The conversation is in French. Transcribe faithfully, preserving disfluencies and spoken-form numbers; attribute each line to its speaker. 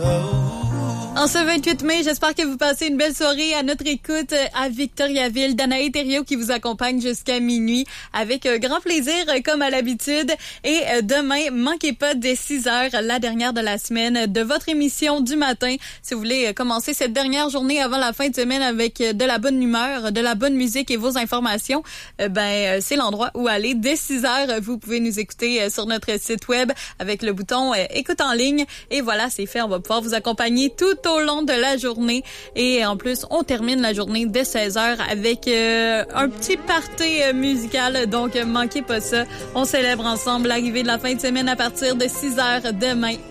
Speaker 1: En ce vingt-huit mai, j'espère que vous passez une belle soirée à notre écoute à Victoriaville. Danae Thériault qui vous accompagne jusqu'à minuit avec grand plaisir comme à l'habitude. Et demain, manquez pas dès six heures, la dernière de la semaine de votre émission du matin. Si vous voulez commencer cette dernière journée avant la fin de semaine avec de la bonne humeur, de la bonne musique et vos informations, ben c'est l'endroit où aller. Dès six heures, vous pouvez nous écouter sur notre site web avec le bouton écoute en ligne. Et voilà, c'est fait. On va pouvoir vous accompagner tout au long de la journée. Et en plus, on termine la journée dès seize heures avec euh, un petit party euh, musical. Donc, manquez pas ça. On célèbre ensemble l'arrivée de la fin de semaine à partir de six heures demain.